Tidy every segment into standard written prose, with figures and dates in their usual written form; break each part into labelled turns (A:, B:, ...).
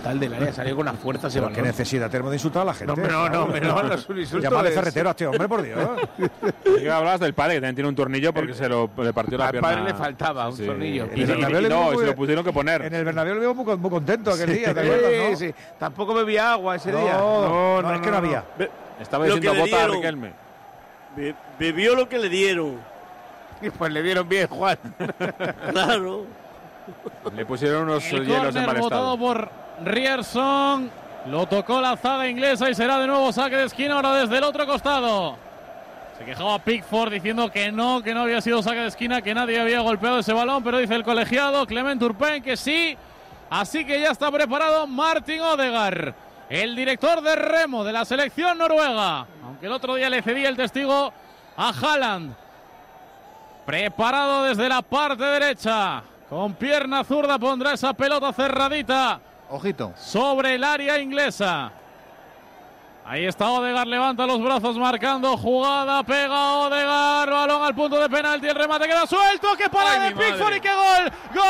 A: frontal del área, salió con una fuerza ese balón.
B: ¿Qué necesidad tenemos de insultar a la gente?
A: No, es un insulto.
B: Llamarle ferretero a este hombre, por Dios.
C: Y hablabas del padre, que también tiene un tornillo porque le partió la pierna.
A: Al padre le faltaba un tornillo.
C: Y se lo pusieron que poner.
B: En el Bernabéu lo vimos muy contento aquel día, ¿te acuerdas, no?
A: Sí. Tampoco bebía agua ese día.
B: No, es que no había.
C: Estaba diciendo bota a Riquelme.
D: Bebió lo que le dieron.
A: Y pues le dieron bien, Juan.
D: Claro.
C: Le pusieron unos
E: el
C: hielos en mal
E: votado
C: estado.
E: por Ryerson. Lo tocó la azada inglesa y será de nuevo saque de esquina ahora desde el otro costado. Se quejaba Pickford diciendo que no había sido saque de esquina, que nadie había golpeado ese balón, pero dice el colegiado Clement Turpin que sí. Así que ya está preparado Martin Odegaard, el director de remo de la selección noruega. Aunque el otro día le cedía el testigo a Haaland. Preparado desde la parte derecha. Con pierna zurda pondrá esa pelota cerradita.
F: Ojito.
E: Sobre el área inglesa. Ahí está Odegaard, levanta los brazos marcando jugada, pega Odegaard, balón al punto de penalti, el remate queda suelto, que para de Pickford y qué gol.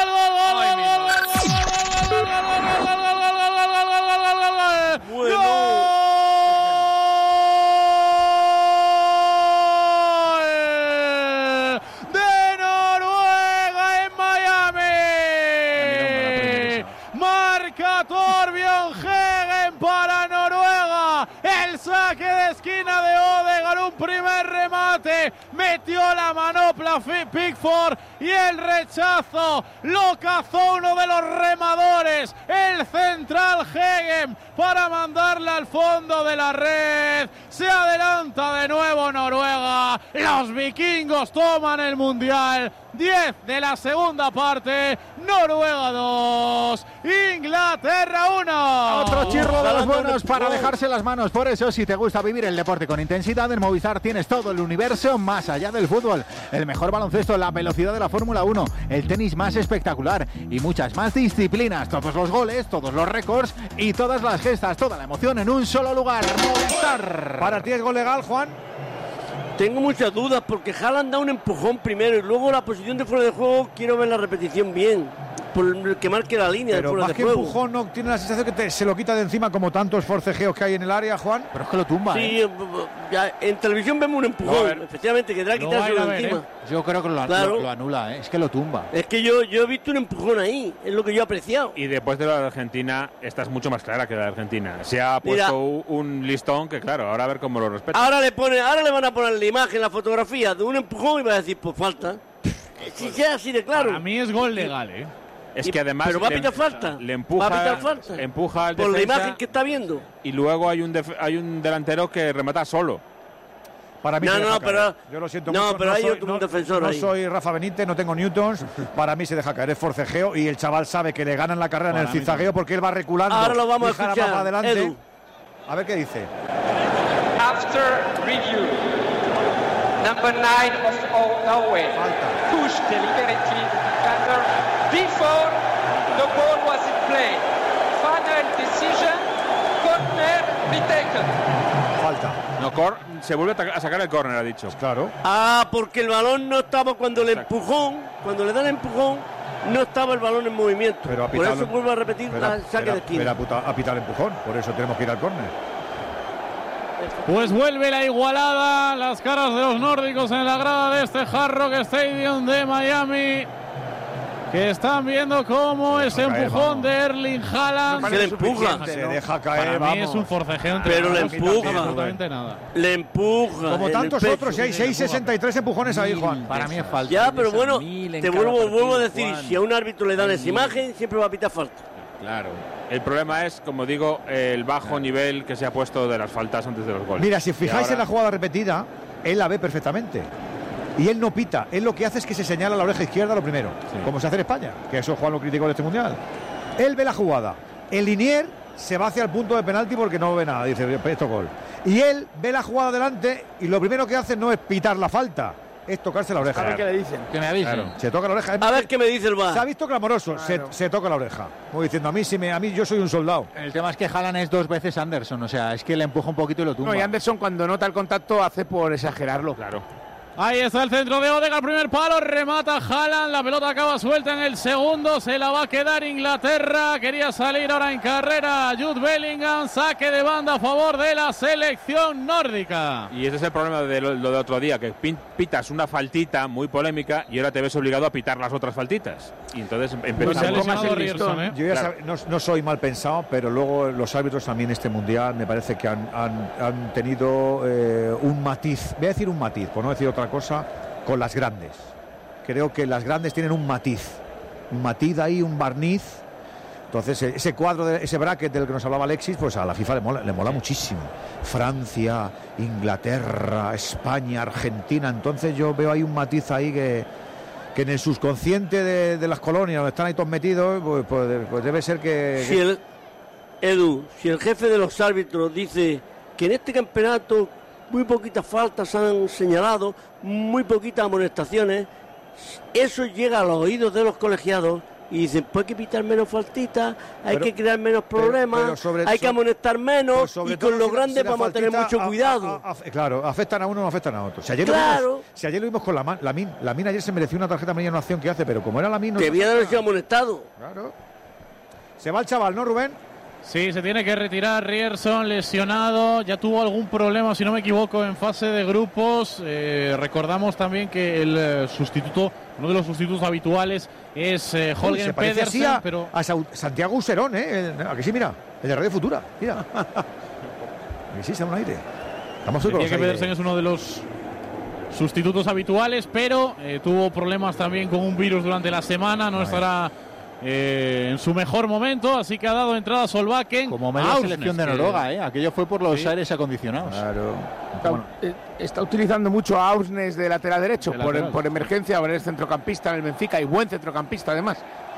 E: De Noruega en Miami. Marca Torbjørn Hegen para Noruega. El saque de esquina de Odegaard, un primer remate, metió la manopla Pickford y el rechazo lo cazó uno de los remadores, el central Hegen, para mandarla al fondo de la red. Se adelanta de nuevo Noruega, los vikingos toman el mundial. 10 de la segunda parte, Noruega 2, Inglaterra 1.
F: Otro chirro de los buenos para dejarse las manos. Por eso, si te gusta vivir el deporte con intensidad, en Movistar tienes todo el universo más allá del fútbol. El mejor baloncesto, la velocidad de la Fórmula 1, el tenis más espectacular y muchas más disciplinas. Todos los goles, todos los récords y todas las gestas, toda la emoción en un solo lugar. Movistar.
B: ¿Para ti es gol legal, Juan?
D: Tengo muchas dudas porque Haaland da un empujón primero y luego la posición de fuera de juego quiero ver la repetición bien, por el que marque la línea de fuera de juego.
B: Más que empujón, ¿no tiene la sensación que se lo quita de encima como tantos forcejeos que hay en el área, Juan?
F: Pero es que lo tumba.
D: Sí, ya, en televisión vemos un empujón, efectivamente, que tendrá que quitárselo de encima.
F: Yo creo que lo anula, es que lo tumba.
D: Es que yo he visto un empujón ahí, es lo que yo he apreciado.
C: Y después de la de Argentina, esta es mucho más clara que la de Argentina. Se ha puesto un listón que, claro, ahora a ver cómo lo respeta.
D: Ahora le van a poner la imagen, la fotografía de un empujón y va a decir, pues falta. Si sea así de claro.
E: Para mí es gol legal,
C: Es que además
D: pero va a pitar falta.
C: Le empuja,
D: va a pitar falta.
C: Empuja al
D: por
C: defensa,
D: la imagen que está viendo.
C: Y luego hay un delantero que remata solo.
B: Para mí
D: pero
B: yo lo siento mucho.
D: Pero hay otro defensor ahí.
B: No soy Rafa Benítez, no tengo Newtons. Para mí se deja caer, es forcejeo y el chaval sabe que le ganan la carrera en el zigzagueo porque él va reculando.
D: Ahora lo vamos a escuchar,
B: para adelante.
D: Edu.
B: A ver qué dice.
G: After review, number 9 of Norway pushed deliberately the defender before the ball was in play. Final decision, corner retaken.
B: Falta.
C: No, se vuelve a sacar el córner, ha dicho.
B: Claro.
D: Porque el balón no estaba cuando le cuando le dan el empujón, no estaba el balón en movimiento.
B: Pero
D: por eso vuelvo a repetir la saque de esquina.
B: A pitar el empujón, por eso tenemos que ir al córner.
E: Pues vuelve la igualada, las caras de los nórdicos en la grada de este Hard Rock Stadium de Miami, que están viendo cómo ese empujón de Erling Haaland
D: se le empuja,
B: se deja caer.
E: Para mí es un forcejeo,
D: pero le empuja,
E: absolutamente nada.
D: Le empuja.
B: Como tantos otros, y hay 6,63 empujones ahí, Juan.
F: Para mí es falta.
D: Ya, pero bueno, te vuelvo a decir, si a un árbitro le dan esa imagen, siempre va a pitar falta.
C: Claro. El problema es, como digo, el bajo nivel que se ha puesto de las faltas antes de los goles.
B: Mira, si fijáis en la jugada repetida, él la ve perfectamente. Y él no pita, él lo que hace es que se señala la oreja izquierda lo primero, como se hace en España, que eso Juan lo criticó de este mundial. Él ve la jugada, el linier se va hacia el punto de penalti porque no ve nada, dice, esto gol. Y él ve la jugada delante y lo primero que hace no es pitar la falta, es tocarse la oreja.
A: A ver qué le dicen.
F: Que me avisen.
B: Claro. Se toca la oreja.
D: A ver qué me dice el VAR.
B: Se ha visto clamoroso, claro. se toca la oreja. Como diciendo, a mí yo soy un soldado.
F: El tema es que Haaland es 2 veces Anderson, o sea, es que le empuja un poquito y lo tumba.
A: No, y Anderson cuando nota el contacto hace por exagerarlo.
C: Claro.
E: Ahí está el centro de Odegaard, primer palo, remata Haaland, la pelota acaba suelta en el segundo, se la va a quedar Inglaterra, quería salir ahora en carrera Jude Bellingham, saque de banda a favor de la selección nórdica.
C: Y ese es el problema de lo de otro día, que pitas una faltita muy polémica y ahora te ves obligado a pitar las otras faltitas. Y entonces empiezas
E: se ha
C: a
E: lesionado Rierson,
B: Yo ya
C: Claro.
B: no soy mal pensado, pero luego los árbitros también este mundial me parece que han tenido un matiz, voy a decir un matiz, por no decir otra cosa, con las grandes. Creo que las grandes tienen un matiz ahí, un barniz. Entonces ese cuadro, ese bracket del que nos hablaba Alexis, pues a la FIFA le mola muchísimo. Francia, Inglaterra, España, Argentina. Entonces yo veo ahí un matiz ahí que en el subconsciente de las colonias donde están ahí todos metidos, pues debe ser que...
D: Si el jefe de los árbitros dice que en este campeonato muy poquitas faltas han señalado, muy poquitas amonestaciones, eso llega a los oídos de los colegiados y dicen, pues hay que pitar menos faltitas, hay que crear menos problemas, hay que amonestar menos, y con los grandes vamos a tener mucho cuidado.
B: Claro, afectan a uno, no afectan a otro. Si ayer lo vimos con Lamine ayer se mereció una tarjeta amarilla en una acción que hace, pero como era Lamine...
D: Debía de haber sido amonestado.
B: Claro. Se va el chaval, ¿no, Rubén?
E: Sí, se tiene que retirar Rierson, lesionado, ya tuvo algún problema, si no me equivoco, en fase de grupos. Recordamos también que el sustituto, uno de los sustitutos habituales es Holger Pedersen, pero
B: a Santiago Userón, ¿a que sí? Mira, el de Radio Futura, mira. Que sí, se da un aire.
E: Decía que Pedersen es uno de los sustitutos habituales, pero tuvo problemas también con un virus durante la semana, no estará en su mejor momento, así que ha dado entrada Solbakken.
F: Como media selección de Noruega, aquello fue por los aires acondicionados.
B: Claro.
A: Está utilizando mucho a Ausnes de lateral derecho, por emergencia, ahora es centrocampista en el Benfica y buen centrocampista además.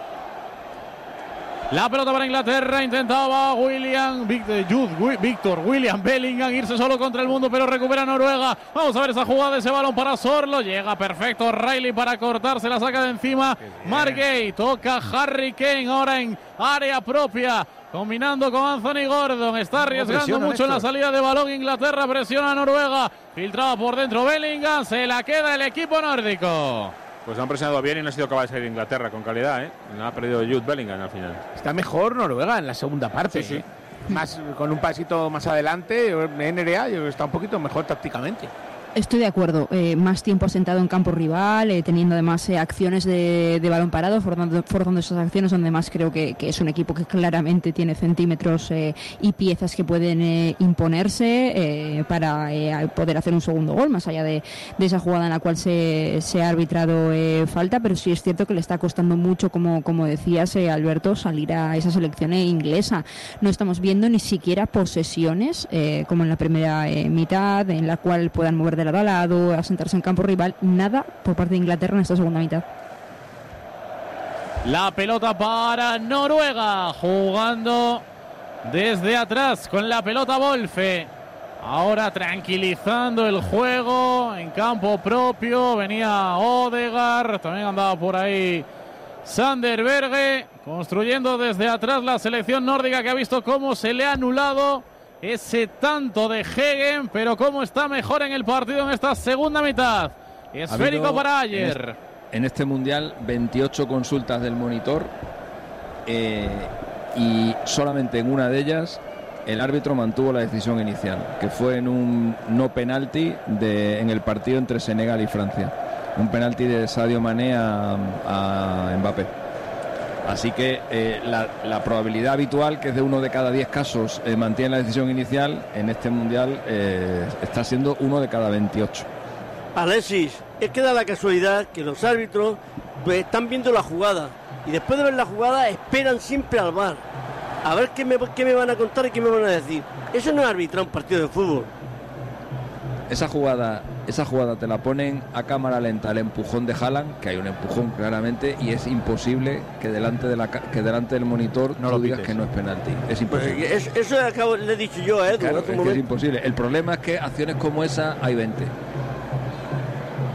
E: La pelota para Inglaterra, intentaba Víctor William Bellingham irse solo contra el mundo, pero recupera Noruega. Vamos a ver esa jugada, ese balón para Sorlo, llega perfecto Riley para cortarse, la saca de encima Margay, toca Harry Kane ahora en área propia, combinando con Anthony Gordon, está arriesgando mucho en la salida de balón. Inglaterra presiona a Noruega, filtraba por dentro Bellingham, se la queda el equipo nórdico.
C: Pues han presionado bien y no ha sido capaz de salir Inglaterra con calidad, Ha perdido Jude Bellingham al final.
A: Está mejor Noruega en la segunda parte,
C: Sí.
A: Más, con un pasito más adelante, NRA está un poquito mejor tácticamente.
H: Estoy de acuerdo, más tiempo asentado en campo rival, teniendo además acciones de balón parado, forzando esas acciones, donde más creo que es un equipo que claramente tiene centímetros y piezas que pueden imponerse para poder hacer un segundo gol, más allá de esa jugada en la cual se ha arbitrado falta, pero sí es cierto que le está costando mucho, como decías, Alberto, salir a esa selección inglesa. No estamos viendo ni siquiera posesiones, como en la primera mitad, en la cual puedan mover de lado a lado, asentarse en campo rival, nada por parte de Inglaterra en esta segunda mitad.
E: La pelota para Noruega, jugando desde atrás con la pelota Wolfe. Ahora tranquilizando el juego en campo propio, venía Odegaard, también andaba por ahí Sander Berge, construyendo desde atrás la selección nórdica, que ha visto cómo se le ha anulado ese tanto de Hegen, pero cómo está mejor en el partido en esta segunda mitad. Esférico para Ayer.
I: En este mundial, 28 consultas del monitor y solamente en una de ellas el árbitro mantuvo la decisión inicial, que fue en un no penalti en el partido entre Senegal y Francia. Un penalti de Sadio Mané a Mbappé. Así que la probabilidad habitual, que es de 1 de cada 10 casos, mantiene la decisión inicial, en este mundial está siendo 1 de cada 28.
D: Alexis, es que da la casualidad que los árbitros pues, están viendo la jugada y después de ver la jugada esperan siempre al VAR. A ver qué me van a contar y qué me van a decir. Eso no es arbitrar un partido de fútbol.
I: Esa jugada te la ponen a cámara lenta, el empujón de Haaland, que hay un empujón claramente, y es imposible que delante del monitor no lo digas que no es penalti. Es imposible.
D: Pues eso le he dicho yo a Edu.
I: Claro, es imposible. El problema es que acciones como esa hay 20.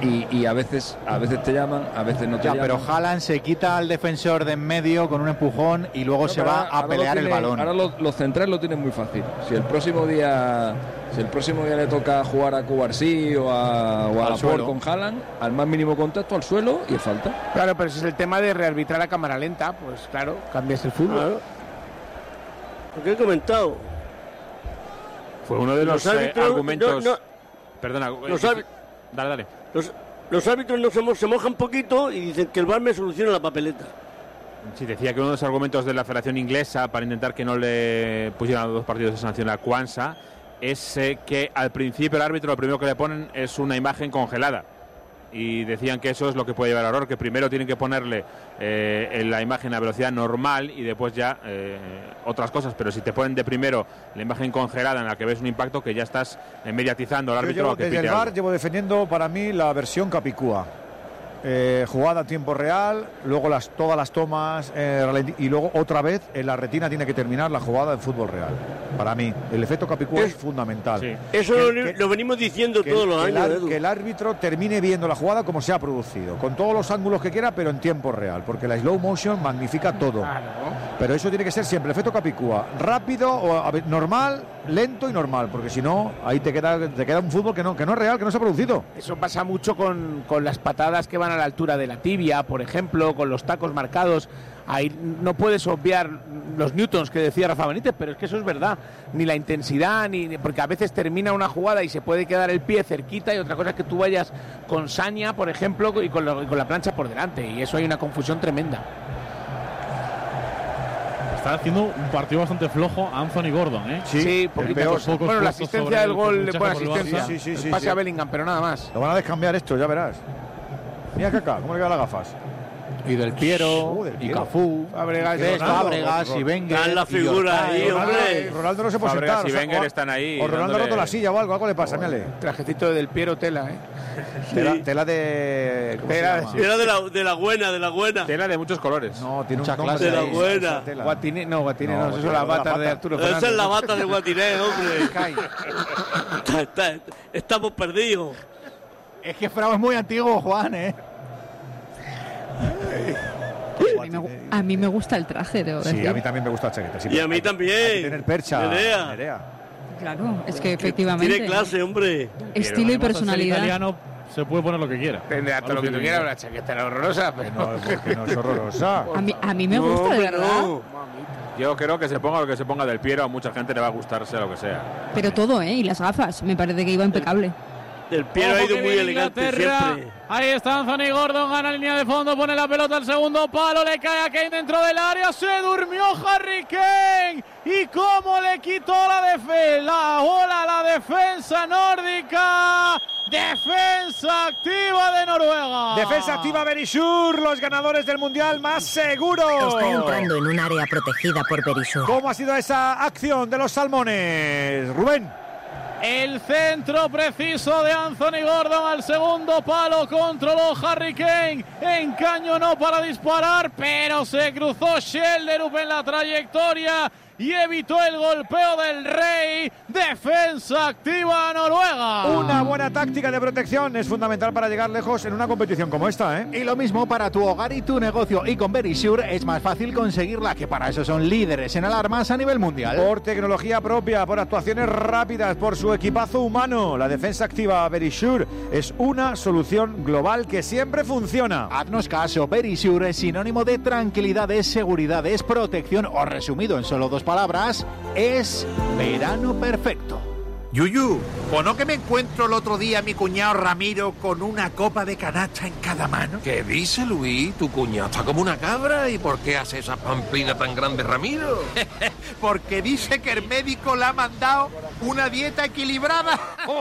I: y a veces te llaman, a veces no te llaman.
F: Pero Haaland se quita al defensor de en medio con un empujón y luego se va a pelear el balón.
I: Ahora los centrales lo tienen muy fácil. Si el próximo día le toca jugar a Cubarsí o a Laporte con Haaland, al más mínimo contacto al suelo y falta.
A: Claro, pero ese es el tema de rearbitrar a cámara lenta, pues claro, cambias el fútbol.
D: Claro. Lo que he comentado.
C: Fue uno de los argumentos. Perdona, dale.
D: Los árbitros se mojan poquito y dicen que el VAR me soluciona la papeleta.
C: Sí, decía que uno de los argumentos de la Federación Inglesa para intentar que no le pusieran 2 partidos de sanción a Quansah es que al principio el árbitro lo primero que le ponen es una imagen congelada. Y decían que eso es lo que puede llevar a error, que primero tienen que ponerle la imagen a velocidad normal y después ya otras cosas, pero si te ponen de primero la imagen congelada en la que ves un impacto, que ya estás mediatizando al árbitro.
B: Desde el VAR llevo defendiendo para mí la versión Capicúa. Jugada a tiempo real, luego todas las tomas y luego otra vez en la retina tiene que terminar la jugada en fútbol real. Para mí el efecto Capicúa es fundamental.
D: Sí. Eso lo venimos diciendo todos los años.
B: Que el árbitro termine viendo la jugada como se ha producido, con todos los ángulos que quiera, pero en tiempo real, porque la slow motion magnifica todo. Pero eso tiene que ser siempre el efecto Capicúa, rápido o normal, lento y normal, porque si no ahí te queda un fútbol que no es real, que no se ha producido.
A: Eso pasa mucho con las patadas que van a la altura de la tibia, por ejemplo, con los tacos marcados. Ahí no puedes obviar los newtons que decía Rafa Benítez, pero es que eso es verdad. Ni la intensidad, porque a veces termina una jugada y se puede quedar el pie cerquita, y otra cosa es que tú vayas con saña, por ejemplo, y con la plancha por delante, y eso hay una confusión tremenda.
E: Está haciendo un partido bastante flojo Anthony Gordon, ¿eh?
A: Sí, poquito. Bueno, la asistencia del gol de buena asistencia.
B: Sí,
A: pase a Bellingham, pero nada más.
B: Lo van a descambiar esto, ya verás. Mira Kaká, cómo le quedan las gafas.
F: Y Del Piero, y Cafú, Fábregas y Wenger.
D: Dan la figura ahí, hombre.
B: Ronaldo no se puede sentar.
C: Y Wenger están ahí.
B: O Ronaldo ha roto la silla o algo le pasa, mírale.
A: Trajecito de Del Piero, tela, ¿eh?
B: Tela de...
D: Tela de la buena.
C: Tela de muchos colores.
B: No, tiene
D: mucha
B: clase
D: de la buena.
A: Guatiné no, eso es la bata de Arturo Fernández.
D: Esa es la bata de Guatiné, hombre. Estamos perdidos.
F: Es que Frau es muy antiguo, Juan, ¿eh?
H: A mí me gusta el traje, debo decir.
B: Sí, a mí también me gusta la chaqueta. Sí,
D: y a mí también.
B: Hay que tener percha.
D: Nerea.
H: Claro, es que efectivamente.
D: Tiene clase, hombre.
H: Estilo y personalidad.
E: El italiano se puede poner lo que quiera.
A: Tendrá hasta lo que tú quieras, la chaqueta era horrorosa. Pero
B: porque no es horrorosa.
H: A mí me gusta, de verdad.
C: Yo creo que se ponga lo que se ponga Del Piero, a mucha gente le va a gustarse lo que sea.
H: Pero todo, ¿eh? Y las gafas, me parece que iba impecable.
D: Del Piero ha ido muy elegante siempre.
E: Ahí está Anthony Gordon, gana línea de fondo, pone la pelota al segundo palo, le cae a Kane dentro del área, se durmió Harry Kane. Y cómo le quitó la defensa nórdica. Defensa activa de Noruega.
B: Defensa activa Verisur, los ganadores del Mundial más seguros.
J: Está entrando en un área protegida por Verisur.
B: ¿Cómo ha sido esa acción de los salmones, Rubén?
E: El centro preciso de Anthony Gordon al segundo palo, controló Harry Kane, encañonó para disparar, pero se cruzó Schelderup en la trayectoria y evitó el golpeo del Rey. Defensa activa Noruega.
B: Una buena táctica de protección es fundamental para llegar lejos en una competición como esta, ¿eh?
F: Y lo mismo para tu hogar y tu negocio. Y con Verisur es más fácil conseguirla, que para eso son líderes en alarmas a nivel mundial.
B: Por tecnología propia, por actuaciones rápidas, por su equipazo humano. La defensa activa Verisur es una solución global que siempre funciona.
F: Haznos caso, Verisur es sinónimo de tranquilidad, es seguridad, es protección, o resumido en solo 2 palabras, es verano perfecto.
K: Yuyu, ¿o no que me encuentro el otro día a mi cuñado Ramiro con una copa de canacha en cada mano?
L: ¿Qué dice, Luis? Tu cuñado está como una cabra. ¿Y por qué hace esa pamplina tan grande, Ramiro?
K: Porque dice que el médico le ha mandado una dieta equilibrada.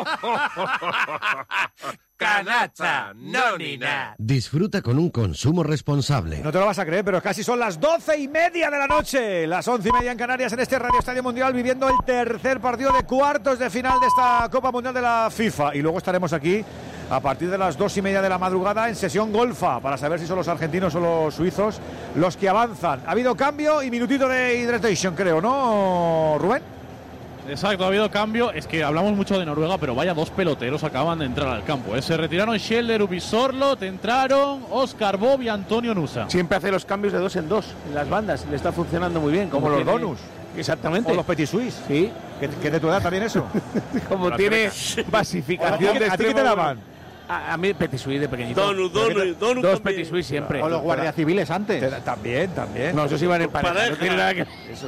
K: Canacha, no ni nada.
M: Disfruta con un consumo responsable.
B: No te lo vas a creer, pero casi son las 12:30 de la noche. Las 11:30 en Canarias, en este Radio Estadio Mundial, viviendo el tercer partido de cuartos de final de esta Copa Mundial de la FIFA. Y luego estaremos aquí a partir de las 2:30 de la madrugada en sesión golfa, para saber si son los argentinos o los suizos los que avanzan. Ha habido cambio y minutito de hydration, creo, ¿no, Rubén?
E: Exacto, ha habido cambio. Es que hablamos mucho de Noruega, pero vaya, 2 peloteros acaban de entrar al campo. Se retiraron Schjelderup y Sorloth, entraron Oscar Bob y Antonio Nusa.
A: Siempre hace los cambios de 2 en 2 en las bandas. Le está funcionando muy bien.
B: Como los Donus.
A: Exactamente.
B: O los Petit Suisse.
A: Sí.
B: Que de tu edad también eso.
A: Como tiene basificación de
B: ¿A ti qué te daban?
A: A mí Petit Suisse de pequeñito.
D: Donus
A: 2 Petit Suisse siempre.
F: O los guardias civiles antes.
B: También.
A: No, esos iban en pareja. No tiene nada que...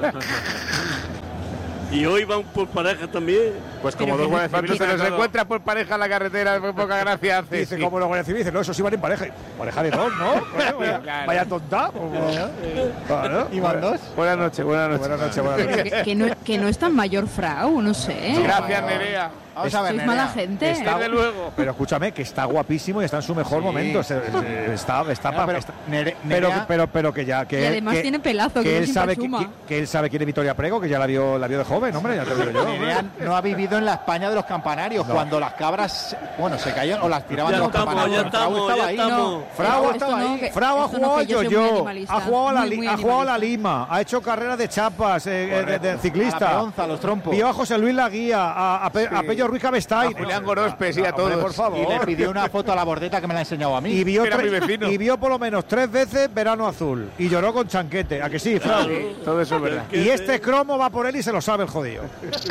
D: Y hoy van por pareja también.
C: Pues como 2 guardias civiles
A: se los encuentra por pareja en la carretera, muy poca gracia hace.
B: Dice, como los guardias civiles, no, esos iban en pareja. Pareja de 2, ¿no? Bueno, vaya tonta. Claro.
F: ¿Iban 2?
A: Buenas noches.
H: Que no es tan mayor Frau, no sé.
A: Gracias, Nerea.
F: Vamos a ver,
H: Sois mala gente.
A: Desde luego.
B: Pero escúchame, que está guapísimo y está en su mejor momento. Pero que ya.
H: Y además tiene pelazo, que
B: él sabe que él sabe quién es Victoria Prego, que ya la vio de joven, hombre, ya te lo digo yo.
F: Nerea no ha vivido en la España de los campanarios, cuando las cabras, se caían o las tiraban de los campanarios.
D: Frau estaba ahí.
B: Frau ha jugado al yo-yo, ha jugado a la Lima, ha hecho carreras de chapas, de ciclista.
F: A la peonza, a los trompos.
B: Vio a José Luis Laguía, a Pello Ruiz Cabestain.
A: A Julián Gorospe, sí, a todos.
B: Por favor.
F: Y le pidió una foto a la Bordeta que me la ha enseñado a mí.
B: Y vio por lo menos 3 veces Verano Azul. Y lloró con Chanquete. ¿A que sí, Frau?
A: Sí, todo eso es verdad.
B: Y este cromo va por él y se lo sabe el jodido.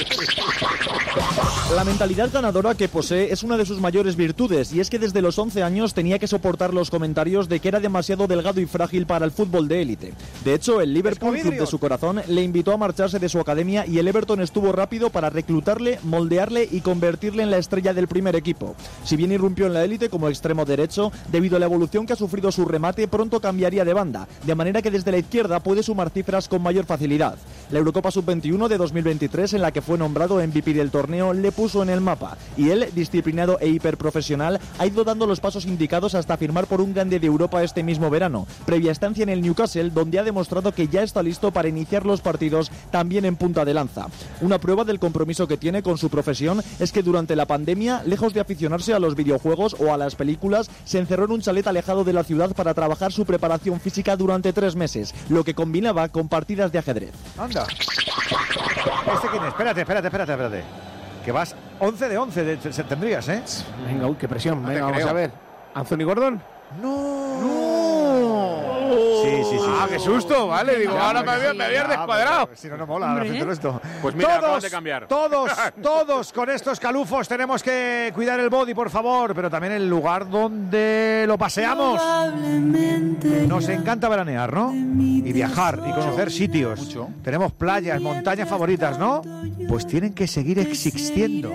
N: La mentalidad ganadora que posee es una de sus mayores virtudes, y es que desde los 11 años tenía que soportar los comentarios de que era demasiado delgado y frágil para el fútbol de élite. De hecho, el Liverpool, club de su corazón, le invitó a marcharse de su academia y el Everton estuvo rápido para reclutarle, moldearle y convertirle en la estrella del primer equipo. Si bien irrumpió en la élite como extremo derecho, debido a la evolución que ha sufrido su remate, pronto cambiaría de banda, de manera que desde la izquierda puede sumar cifras con mayor facilidad. La Eurocopa Sub-21 de 2023, en la que fue nombrado MVP del torneo, le puso en el mapa, y él, disciplinado e hiperprofesional, ha ido dando los pasos indicados hasta firmar por un grande de Europa este mismo verano, previa estancia en el Newcastle, donde ha demostrado que ya está listo para iniciar los partidos también en punta de lanza. Una prueba del compromiso que tiene con su profesión es que durante la pandemia, lejos de aficionarse a los videojuegos o a las películas, se encerró en un chalet alejado de la ciudad para trabajar su preparación física durante 3 meses, lo que combinaba con partidas de ajedrez.
B: Anda. ¿Este quién es? Espérate. Que vas 11 de 11, tendrías, ¿eh?
A: Venga, uy, qué presión. Venga, vamos a ver. ¿Anthony Gordon?
B: ¡No! Sí.
A: Ah, qué susto, vale. Digo, ahora me habías descuadrado.
B: Si no mola esto.
C: Pues mira, acabas de cambiar.
B: Todos con estos calufos tenemos que cuidar el body, por favor, pero también el lugar donde lo paseamos. Nos encanta veranear, ¿no? Y viajar y conocer sitios.
F: Mucho.
B: Tenemos playas, montañas favoritas, ¿no? Pues tienen que seguir existiendo.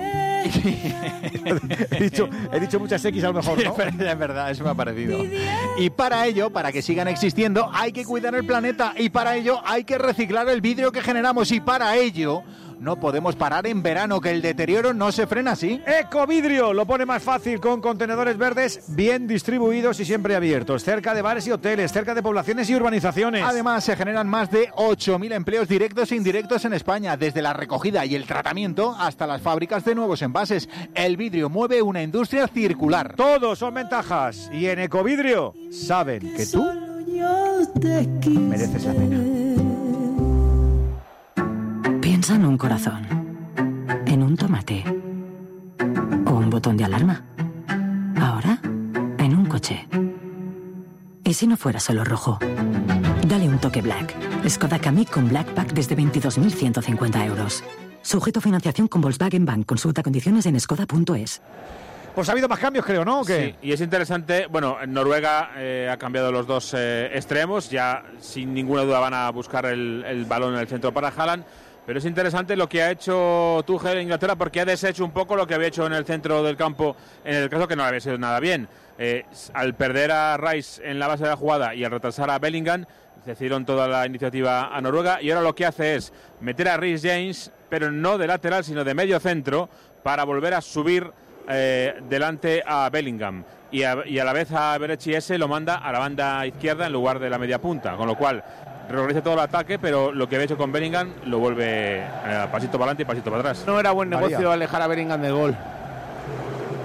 B: he dicho muchas X a lo mejor, ¿no?
F: Es verdad, eso me ha parecido. Y para ello, para que sigan existiendo, hay que cuidar el planeta, y para ello hay que reciclar el vidrio que generamos, y para ello no podemos parar en verano, que el deterioro no se frena así.
B: Ecovidrio lo pone más fácil, con contenedores verdes bien distribuidos y siempre abiertos, cerca de bares y hoteles, cerca de poblaciones y urbanizaciones.
F: Además, se generan más de 8.000 empleos directos e indirectos en España, desde la recogida y el tratamiento hasta las fábricas de nuevos envases. El vidrio mueve una industria circular.
B: Todos son ventajas, y en Ecovidrio saben que tú mereces la pena.
O: Piensa en un corazón, en un tomate o un botón de alarma. Ahora, en un coche. ¿Y si no fuera solo rojo? Dale un toque Black. Skoda Kamiq con Black Pack desde 22.150 euros. Sujeto a financiación con Volkswagen Bank. Consulta condiciones en skoda.es.
B: Pues ha habido más cambios, creo, ¿no?
C: Sí, y es interesante. Bueno, Noruega ha cambiado los dos extremos. Ya sin ninguna duda van a buscar el balón en el centro para Haaland. Pero es interesante lo que ha hecho Tuchel en Inglaterra, porque ha deshecho un poco lo que había hecho en el centro del campo, en el caso que no había sido nada bien. Al perder a Rice en la base de la jugada y al retrasar a Bellingham, decidieron toda la iniciativa a Noruega, y ahora lo que hace es meter a Reece James, pero no de lateral, sino de medio centro, para volver a subir delante a Bellingham. Y a la vez a Berechi ese lo manda a la banda izquierda en lugar de la media punta, con lo cual reorganiza todo el ataque, pero lo que había hecho con Bellingham lo vuelve pasito para adelante y pasito para atrás.
A: No era buen negocio alejar a Bellingham del gol.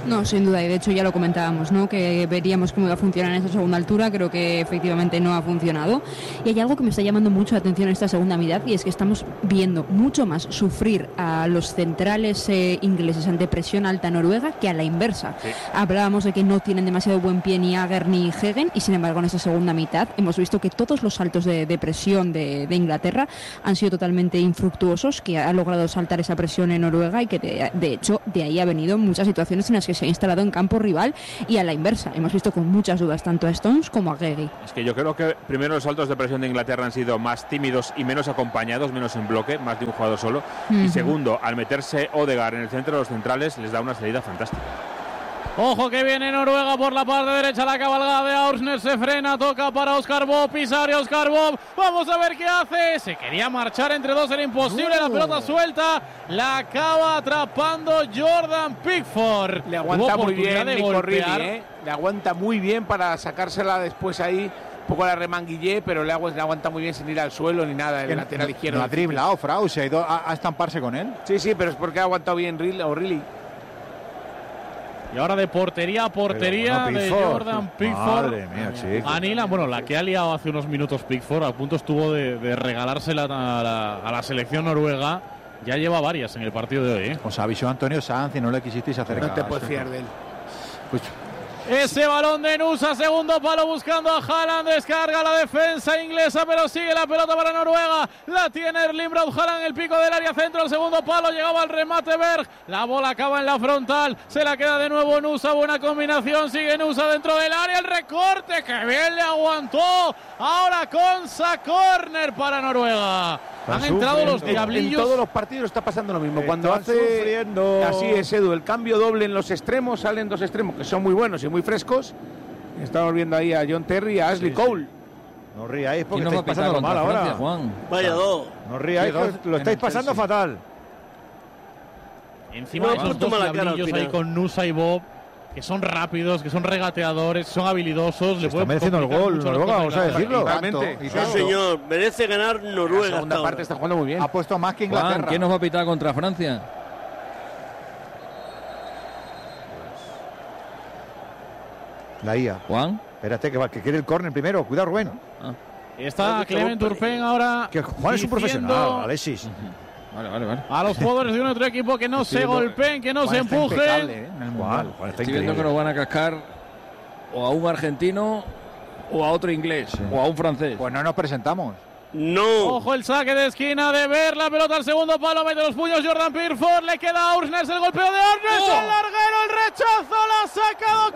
H: No, sin duda, y de hecho ya lo comentábamos, ¿no? Que veríamos cómo iba a funcionar en esa segunda altura. Creo que efectivamente no ha funcionado. Y hay algo que me está llamando mucho la atención en esta segunda mitad, y es que estamos viendo mucho más sufrir a los centrales ingleses ante presión alta noruega que a la inversa. Sí. Hablábamos de que no tienen demasiado buen pie ni Ager ni Hegen, y sin embargo en esta segunda mitad hemos visto que todos los saltos de presión de Inglaterra han sido totalmente infructuosos, que ha logrado saltar esa presión en Noruega, y que de hecho de ahí ha venido muchas situaciones en las que se ha instalado en campo rival, y a la inversa hemos visto con muchas dudas tanto a Stones como a Gegi.
C: Es que yo creo que primero los saltos de presión de Inglaterra han sido más tímidos y menos acompañados, menos en bloque, más de un jugador solo. Y segundo, al meterse Odegaard en el centro de los centrales, les da una salida fantástica.
E: Ojo que viene Noruega por la parte derecha, la cabalgada de Aursnes se frena, toca para Oscar Bob, pisar Oscar Bob, vamos a ver qué hace, se quería marchar entre dos, era imposible, la pelota suelta, la acaba atrapando Jordan Pickford.
A: Le aguanta muy bien Nico Reilly, le aguanta muy bien para sacársela después ahí, un poco la remanguillé, pero le aguanta muy bien sin ir al suelo ni nada, el lateral izquierdo.
F: No ha driblado, Frau, se ha ido a estamparse con él.
A: Sí, pero es porque ha aguantado bien Reilly.
E: Y ahora de portería a portería de Jordan Pickford.
B: Madre mía, chico.
E: Anila, bueno, la que ha liado hace unos minutos Pickford, a punto estuvo de regalársela a la selección noruega. Ya lleva varias en el partido de hoy, ¿eh?
F: Os avisó Antonio Sanz y no le quisisteis acercar.
A: No te puedes fiar de él.
F: Pues,
E: ese balón de Nusa, segundo palo buscando a Haaland, descarga la defensa inglesa, pero sigue la pelota para Noruega, la tiene Erling Braut Haaland, el pico del área centro, el segundo palo, llegaba al remate Berg, la bola acaba en la frontal, se la queda de nuevo Nusa, buena combinación, sigue Nusa dentro del área, el recorte, que bien le aguantó, ahora Konsa, córner para Noruega. Han entrado los diablillos.
A: En todos los partidos está pasando lo mismo. Cuando
B: hace sufriendo.
A: Así es, Edu, el cambio doble en los extremos, salen dos extremos que son muy buenos y muy frescos. Estamos viendo ahí a John Terry y a Ashley Cole.
B: No ríais porque estáis pasando mal ahora.
I: Francia, Juan.
D: Vaya dos.
B: No ríais, lo estáis pasando fatal.
E: Encima de esos dos diablillos ahí con Nusa y Bob, que son rápidos, que son regateadores, son habilidosos.
B: Le pueden mereciendo el gol, Noruega, vamos a decirlo.
D: Sí, señor, merece ganar Noruega.
A: La segunda parte está jugando muy bien.
F: Ha puesto más que Inglaterra.
I: Juan, ¿quién nos va a pitar contra Francia?
B: La IA.
I: Juan.
B: Espérate, que quiere el córner primero. Cuidado, Rubén.
E: Está Clement Turpin ahora.
B: Que Juan es un profesional, Alexis.
I: Vale.
E: A los jugadores de un otro equipo que no se golpeen, que no se empujen.
B: Juan está
I: Estoy viendo que nos van a cascar o a un argentino o a otro inglés o a un francés.
F: Pues no nos presentamos.
D: No.
E: Ojo el saque de esquina de Ver, la pelota al segundo palo, mete los puños Jordan Pickford, le queda a Aursnes, el golpeo de Aursnes, el larguero, el rechazo, lo ha sacado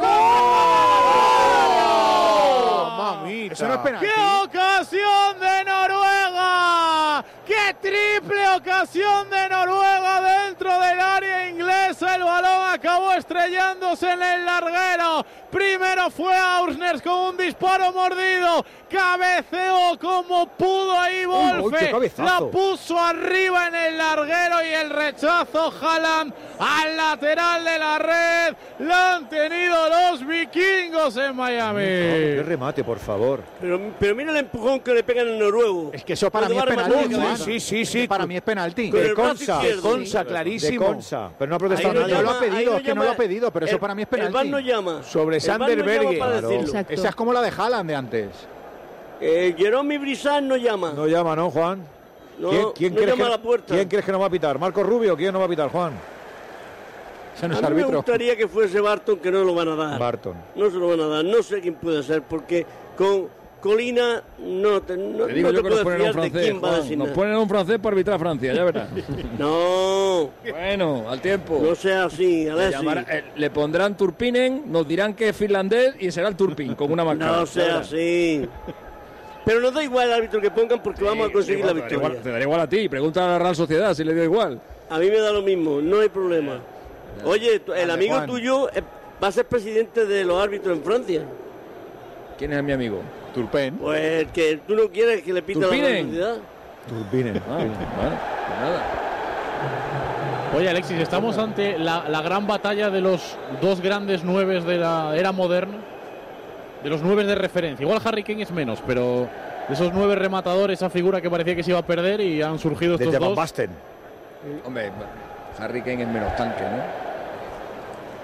E: con...
A: ¡Mamita!
F: Eso no es penalti.
E: ¡Qué ocasión de Noruega! ¡Qué triple ocasión de Noruega dentro del área inglesa! El balón acabó estrellándose en el larguero. Primero fue Aursnes con un disparo mordido. Cabeceó como pudo ahí Wolfe. La puso arriba en el larguero y el rechazo Haaland al lateral de la red. Lo han tenido los vikingos en Miami.
B: Qué remate, por favor.
D: Pero mira el empujón que le pegan al noruego.
F: Es que eso para mí es penalti.
A: Sí.
F: Para mí es penalti.
B: De Konsa,
A: clarísimo.
B: De Konsa, pero no ha protestado
F: nadie.
B: nadie.
F: No lo ha pedido, es que no lo ha pedido, pero eso para mí es penalti.
D: El VAR no llama.
A: Sobre Sander Berge.
F: Esa es como la de Haaland de antes.
D: Jerome Brisán no llama.
B: No llama, ¿no, Juan?
D: No,
B: ¿Quién
D: no
B: crees
D: llama a la puerta.
B: ¿Quién crees que no va a pitar? ¿Marco Rubio? ¿Quién no va a pitar, Juan?
F: Ese no es
D: a mí
F: árbitro.
D: me gustaría que fuese Barton, que no lo van a dar.
B: Barton.
D: No se lo van a dar. No sé quién puede ser, porque con Colina no te
I: digo yo que nos ponen un francés, Juan. Nos ponen un francés para arbitrar a Francia, ya verás.
D: No.
I: Bueno, al tiempo.
D: No sea así, Alexis.
I: Le pondrán Turpinen, nos dirán que es finlandés y será el Turpin, con una marca.
D: No sea así. Pero nos da igual el árbitro que pongan porque vamos a conseguir la victoria.
I: Te daría igual a ti. Pregunta a la Real Sociedad si le dio igual.
D: A mí me da lo mismo, no hay problema. Oye, el amigo tuyo va a ser presidente de los árbitros en Francia.
I: ¿Quién es mi amigo?
F: Turpin.
D: Pues que tú no quieres que le pita la Real Sociedad.
B: Turpinen.
I: Vale, pues nada.
E: Oye, Alexis, estamos ante la gran batalla de los dos grandes nueves de la era moderna, de los nueves de referencia. Igual Harry Kane es menos, pero de esos nueve rematadores, esa figura que parecía que se iba a perder y han surgido estos dos.
B: Basten.
I: Hombre, Harry Kane es menos tanque, ¿no?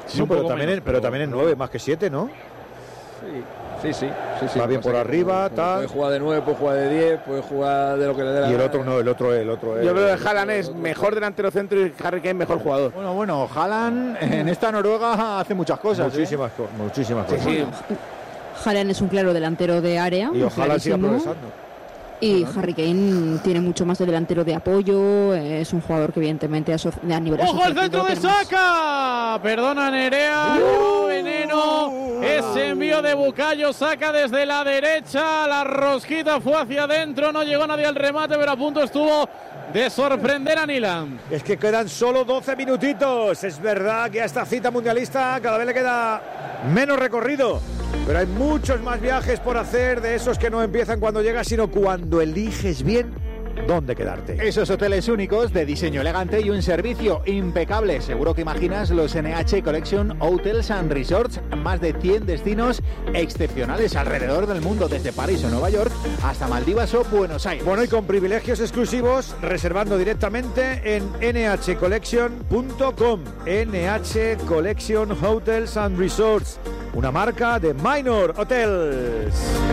B: Sí, pero también es 9 más que 7, ¿no?
I: Sí.
B: Va bien por arriba, tal.
I: Puede jugar de 9, puede jugar de 10, puede jugar de lo que le dé la
B: Y el
I: gana.
B: otro no, el otro es.
A: Yo creo que Haaland es mejor delantero centro y Harry Kane mejor jugador.
F: Bueno, Haaland en esta Noruega hace muchas cosas.
B: Muchísimas cosas.
A: Sí.
H: Haaland es un claro delantero de área.
B: Y ojalá siga progresando.
H: Y Harry Kane tiene mucho más de delantero de apoyo, es un jugador que evidentemente a nivel
E: ¡Ojo al centro de
H: asociativo
E: Saka! Perdona Nerea, veneno. Ese envío de Bukayo Saka desde la derecha. La rosquita fue hacia adentro, no llegó nadie al remate, pero a punto estuvo de sorprender a Nilan.
B: Es que quedan solo 12 minutitos. Es verdad que a esta cita mundialista cada vez le queda menos recorrido. Pero hay muchos más viajes por hacer, de esos que no empiezan cuando llegas, sino cuando eliges bien dónde quedarte.
F: Esos hoteles únicos de diseño elegante y un servicio impecable. Seguro que imaginas los NH Collection Hotels and Resorts. Más de 100 destinos excepcionales alrededor del mundo, desde París o Nueva York hasta Maldivas o Buenos Aires.
B: Bueno, y con privilegios exclusivos, reservando directamente en nhcollection.com. NH Collection Hotels and Resorts, una marca de Minor Hotels.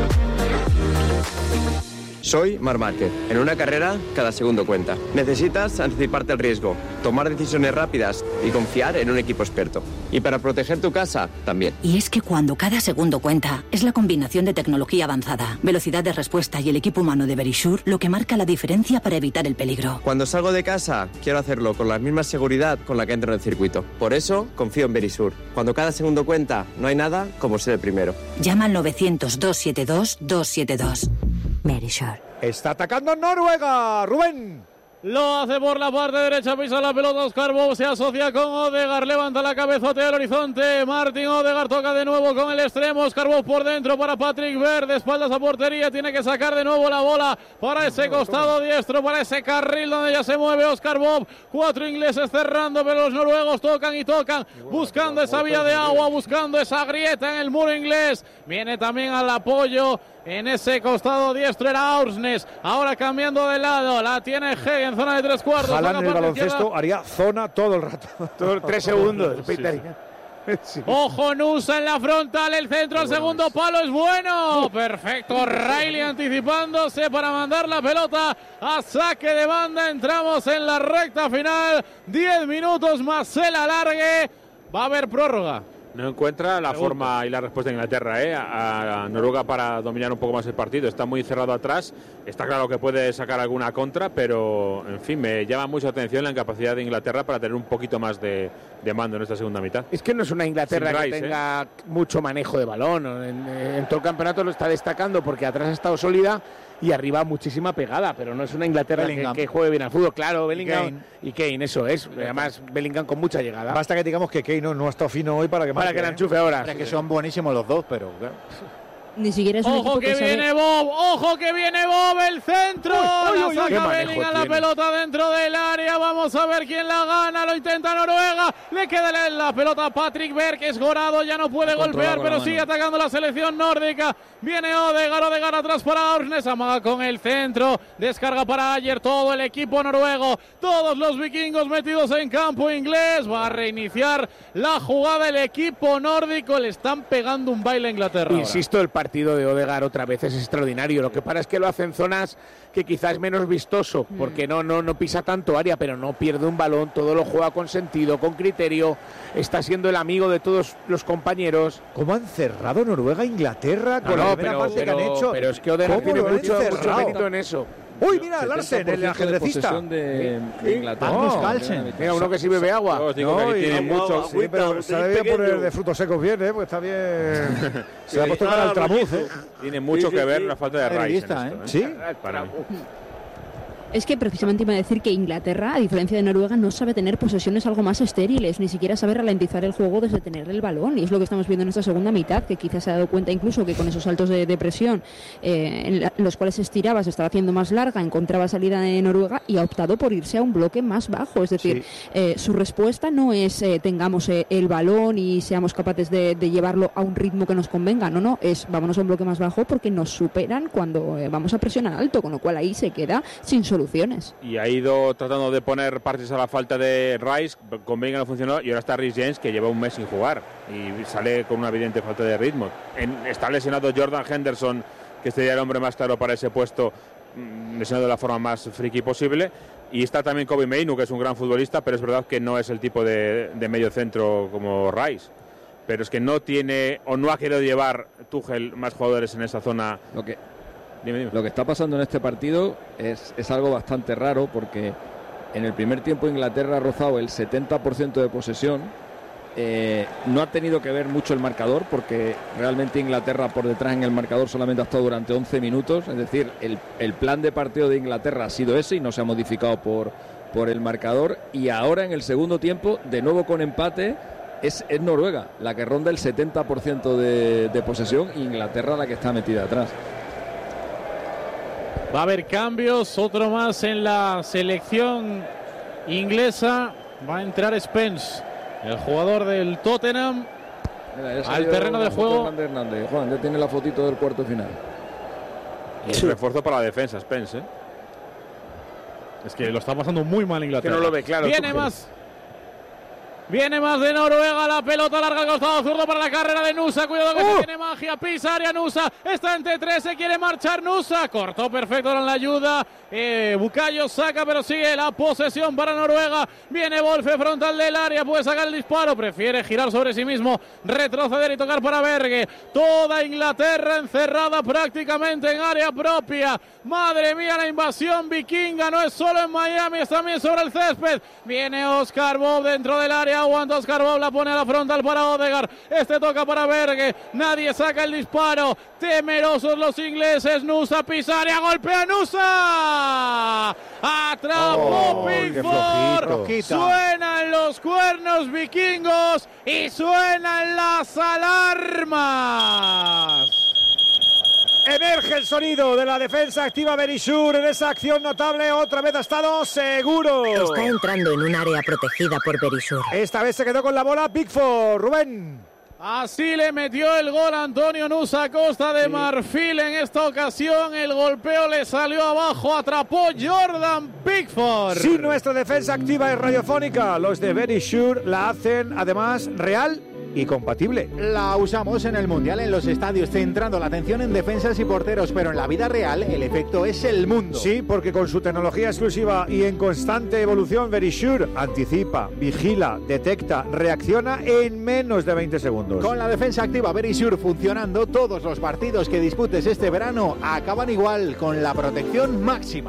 P: Soy Marc Márquez. En una carrera, cada segundo cuenta. Necesitas anticiparte al riesgo, tomar decisiones rápidas y confiar en un equipo experto. Y para proteger tu casa, también.
Q: Y es que cuando cada segundo cuenta, es la combinación de tecnología avanzada, velocidad de respuesta y el equipo humano de Verisure lo que marca la diferencia para evitar el peligro.
P: Cuando salgo de casa, quiero hacerlo con la misma seguridad con la que entro en el circuito. Por eso, confío en Verisure. Cuando cada segundo cuenta, no hay nada como ser el primero.
Q: Llama al 900-272-272. Verisure.
B: Está atacando Noruega, Rubén.
E: Lo hace por la parte derecha, pisa la pelota Oscar Bob, se asocia con Odegaard, levanta la cabezotea al horizonte, Martin Odegaard toca de nuevo con el extremo, Oscar Bob por dentro para Patrick Berg, de espaldas a portería, tiene que sacar de nuevo la bola para ese costado diestro, para ese carril donde ya se mueve Oscar Bob, 4 ingleses cerrando, pero los noruegos tocan y tocan, buscando esa vía de agua, buscando esa grieta en el muro inglés, viene también al apoyo. En ese costado diestro era Aursnes, ahora cambiando de lado, la tiene Heg en zona de 3/4.
B: Haaland en el baloncesto haría zona todo el rato.
A: 3 segundos.
E: Sí. Ojo Nusa en la frontal, el centro al segundo palo es bueno. Perfecto, Riley anticipándose para mandar la pelota a saque de banda. Entramos en la recta final, 10 minutos más el alargue. Va a haber prórroga.
C: No encuentra la forma y la respuesta de Inglaterra a Noruega para dominar un poco más el partido. Está muy cerrado atrás. Está claro que puede sacar alguna contra, pero en fin, me llama mucha atención la incapacidad de Inglaterra para tener un poquito más de mando en esta segunda mitad.
A: Es que no es una Inglaterra
C: Sin
A: que
C: Rice,
A: tenga mucho manejo de balón. En todo el campeonato lo está destacando porque atrás ha estado sólida y arriba muchísima pegada, pero no es una Inglaterra que juegue bien al fútbol. Claro, Bellingham y Kane, eso es. Además, Bellingham con mucha llegada.
B: Basta que digamos que Kane no ha estado fino hoy para que
A: la enchufe ahora.
F: Es que son buenísimos los dos, pero claro.
H: Ni siquiera es un
E: Ojo que viene Bob, ojo que viene Bob, el centro, la saca Bellingham, la pelota dentro del área, vamos a ver quién la gana, lo intenta Noruega, le queda la pelota a Patrick Berg, que es gorado, ya no puede golpear, pero sigue atacando la selección nórdica, viene Odegaard atrás para Aursnes, amaga con el centro, descarga para Ayer, todo el equipo noruego, todos los vikingos metidos en campo inglés, va a reiniciar la jugada el equipo nórdico, le están pegando un baile a Inglaterra.
A: Insisto, el partido de Odegaard otra vez es extraordinario. Lo que pasa es que lo hace en zonas que quizás es menos vistoso, porque no pisa tanto área, pero no pierde un balón, todo lo juega con sentido, con criterio, está siendo el amigo de todos los compañeros.
B: ¿Cómo han cerrado Noruega a Inglaterra con la primera parte que han hecho?
A: Pero es que Odegaard tiene mucho mérito en eso.
B: Uy, mira, Larsen, el ajedrecista.
I: De Inglaterra.
A: Mira, uno que sí bebe agua.
C: Os digo que tiene mucho.
B: Sí, pero se debe poner de frutos secos bien, porque está bien. Se le ha puesto cara al tramuz,
C: Tiene mucho que ver la falta de Rice.
B: ¿Sí?
C: Para mí.
H: Es que precisamente iba a decir que Inglaterra, a diferencia de Noruega, no sabe tener posesiones algo más estériles, ni siquiera sabe ralentizar el juego desde tener el balón. Y es lo que estamos viendo en esta segunda mitad, que quizás se ha dado cuenta incluso que con esos saltos de presión en los cuales se estiraba, se estaba haciendo más larga, encontraba salida de Noruega y ha optado por irse a un bloque más bajo. Es decir, su respuesta no es tengamos el balón y seamos capaces de llevarlo a un ritmo que nos convenga. No, es vámonos a un bloque más bajo porque nos superan cuando vamos a presionar alto, con lo cual ahí se queda sin solución. soluciones.
C: Y ha ido tratando de poner parches a la falta de Rice, con Bellingham no funcionó, y ahora está Reece James, que lleva un mes sin jugar y sale con una evidente falta de ritmo. Está lesionado Jordan Henderson, que sería el hombre más claro para ese puesto, lesionado de la forma más friki posible. Y está también Kobbie Mainoo, que es un gran futbolista, pero es verdad que no es el tipo de medio centro como Rice. Pero es que no tiene o no ha querido llevar Tuchel más jugadores en esa zona.
I: Dime. Lo que está pasando en este partido es algo bastante raro, porque en el primer tiempo Inglaterra ha rozado el 70% de posesión. No ha tenido que ver mucho el marcador, porque realmente Inglaterra por detrás en el marcador solamente ha estado durante 11 minutos. Es decir, el plan de partido de Inglaterra ha sido ese y no se ha modificado por el marcador. Y ahora en el segundo tiempo, de nuevo con empate, es Noruega la que ronda el 70% de posesión, y Inglaterra la que está metida atrás.
E: Va a haber cambios, otro más en la selección inglesa. Va a entrar Spence, el jugador del Tottenham.
I: Mira,
E: al terreno de juego.
I: Hernández. Juan, ya tiene la fotito del cuarto final.
C: Y el refuerzo para la defensa, Spence, ¿eh?
E: Es que lo está pasando muy mal Inglaterra.
A: Que no lo ve claro.
E: Viene más de Noruega, la pelota larga al costado zurdo para la carrera de Nusa. Cuidado que se tiene magia, pisa área Nusa. Está entre tres, se quiere marchar Nusa. Cortó perfecto en la ayuda. Bukayo Saka, pero sigue la posesión para Noruega. Viene Wolfe frontal del área, puede sacar el disparo. Prefiere girar sobre sí mismo, retroceder y tocar para Berge. Toda Inglaterra encerrada prácticamente en área propia. Madre mía, la invasión vikinga no es solo en Miami, es también sobre el césped. Viene Oscar Bob dentro del área. Aguanta Oscar Bob, la pone a la frontal para Odegaard. Este toca para Berge. Nadie saca el disparo. Temerosos los ingleses. Nusa pisa área, golpea Nusa. Atrapó Pickford. Suenan los cuernos vikingos y suenan las alarmas.
B: Emerge el sonido de la defensa activa Verisur en esa acción notable. Otra vez ha estado seguro.
J: Está entrando en un área protegida por Verisur.
B: Esta vez se quedó con la bola Pickford. Rubén.
E: Así le metió el gol Antonio Nusa a Costa de Marfil. En esta ocasión el golpeo le salió abajo. Atrapó Jordan Pickford.
B: Si nuestra defensa activa es radiofónica, los de Verisur la hacen además real y compatible.
F: La usamos en el Mundial, en los estadios, centrando la atención en defensas y porteros, pero en la vida real el efecto es el mundo.
B: Sí, porque con su tecnología exclusiva y en constante evolución, Verisure anticipa, vigila, detecta, reacciona en menos de 20 segundos.
F: Con la defensa activa Verisure funcionando, todos los partidos que disputes este verano acaban igual, con la protección máxima.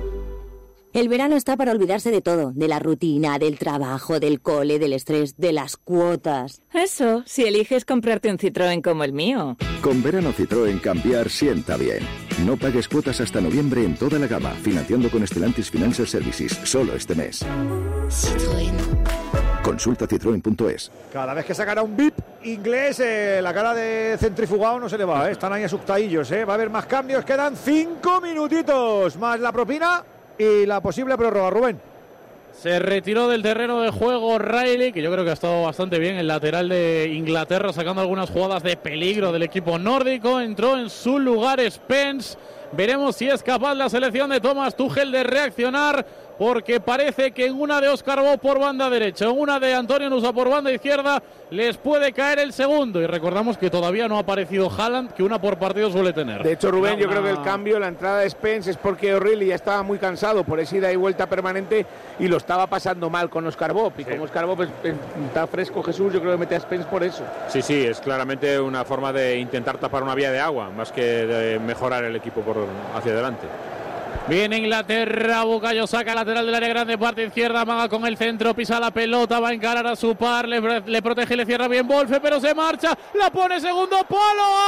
R: El verano está para olvidarse de todo, de la rutina, del trabajo, del cole, del estrés, de las cuotas.
S: Eso, si eliges comprarte un Citroën como el mío.
T: Con verano Citroën cambiar sienta bien. No pagues cuotas hasta noviembre en toda la gama, financiando con Stellantis Financial Services, solo este mes.
R: Citroën.
T: Consulta citroen.es.
B: Cada vez que sacará un bip inglés, la cara de centrifugado no se le va, están ahí asustadillos, va a haber más cambios, quedan 5 minutitos, más la propina y la posible prórroga, Rubén.
E: Se retiró del terreno de juego Riley, que yo creo que ha estado bastante bien, el lateral de Inglaterra, sacando algunas jugadas de peligro del equipo nórdico. Entró en su lugar Spence. Veremos si es capaz la selección de Thomas Tuchel de reaccionar, porque parece que en una de Oscar Bob por banda derecha, en una de Antonio Nusa por banda izquierda, les puede caer el segundo. Y recordamos que todavía no ha aparecido Haaland, que una por partido suele tener.
A: De hecho, Rubén, yo creo que el cambio, la entrada de Spence, es porque O'Reilly ya estaba muy cansado por esa ida y vuelta permanente y lo estaba pasando mal con Oscar Bob. Y como Oscar Bob está fresco, Jesús, yo creo que mete a Spence por eso.
C: Sí, es claramente una forma de intentar tapar una vía de agua, más que de mejorar el equipo hacia adelante.
E: Viene Inglaterra, Bukayo Saka, lateral del área grande, parte izquierda, amaga con el centro, pisa la pelota, va a encarar a su par, le protege y le cierra bien Wolfe, pero se marcha, la pone segundo palo,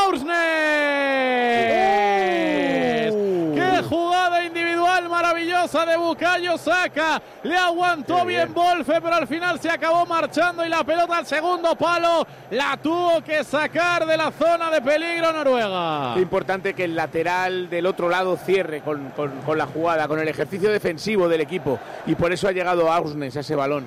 E: Aursnes. ¡Qué jugada individual maravillosa de Bukayo Saka! Le aguantó bien Wolfe, pero al final se acabó marchando y la pelota al segundo palo la tuvo que sacar de la zona de peligro Noruega.
A: Es importante que el lateral del otro lado cierre con la jugada, con el ejercicio defensivo del equipo, y por eso ha llegado Aursnes a ese balón.